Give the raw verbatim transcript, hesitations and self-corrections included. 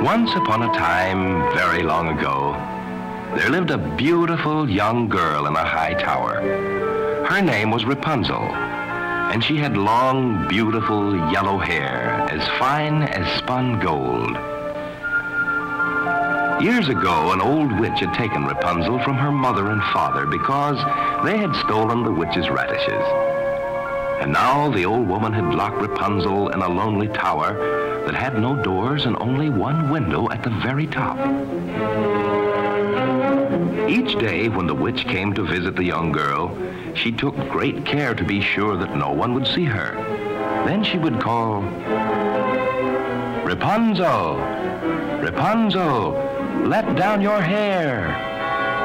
Once upon a time, very long ago, there lived a beautiful young girl in a high tower. Her name was Rapunzel, and she had long, beautiful yellow hair, as fine as spun gold. Years ago, an old witch had taken Rapunzel from her mother and father because they had stolen the witch's radishes. And now the old woman had locked Rapunzel in a lonely tower that had no doors and only one window at the very top. Each day when the witch came to visit the young girl, she took great care to be sure that no one would see her. Then she would call, "Rapunzel, Rapunzel, let down your hair."